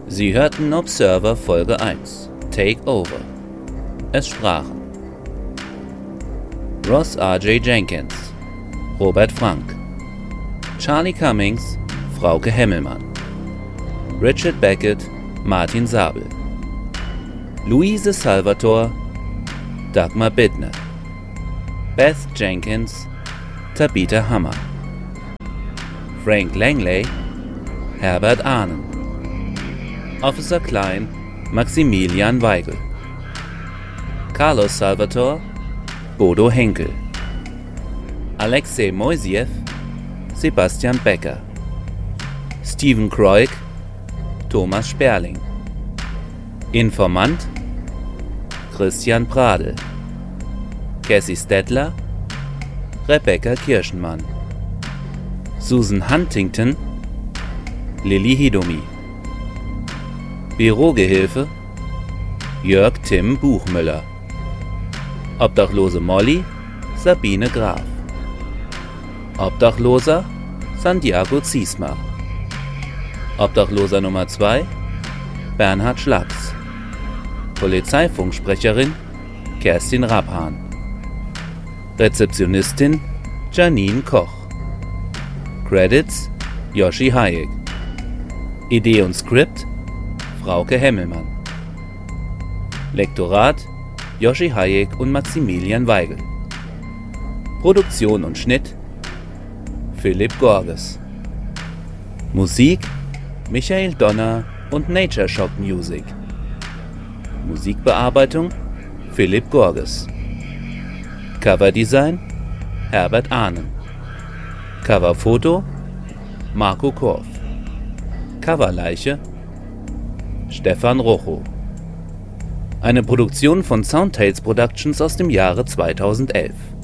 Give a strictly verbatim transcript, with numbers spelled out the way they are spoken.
Sie hörten Observer Folge eins, Take Over. Es sprachen Ross R J. Jenkins, Robert Frank, Charlie Cummings, Frauke Hemmelmann, Richard Beckett, Martin Sabel, Luise Salvatore, Dagmar Bittner, Beth Jenkins, Tabitha Hammer, Frank Langley, Herbert Ahnen, Officer Klein, Maximilian Weigel, Carlos Salvatore, Bodo Henkel, Alexei Moisiev, Sebastian Becker, Steven Kroik, Thomas Sperling, Informant, Christian Pradel, Cassie Stettler, Rebecca Kirschenmann, Susan Huntington, Lilly Hidomi, Bürogehilfe, Jörg Tim Buchmüller, Obdachlose Molly, Sabine Graf, Obdachloser, Santiago Ziesmer, Obdachloser Nummer zwei, Bernhard Schlacks, Polizeifunksprecherin, Kerstin Rabhahn, Rezeptionistin, Janine Koch, Credits, Yoshi Hayek, Idee und Skript, Frauke Hemmelmann, Lektorat, Yoshi Hayek und Maximilian Weigel, Produktion und Schnitt, Philipp Gorges, Musik, Michael Donner und Nature Shock Music, Musikbearbeitung, Philipp Gorges, Coverdesign, Herbert Ahnen, Coverfoto, Marco Korf, Coverleiche, Stefan Rochow. Eine Produktion von Soundtales Productions aus dem Jahre zweitausendelf.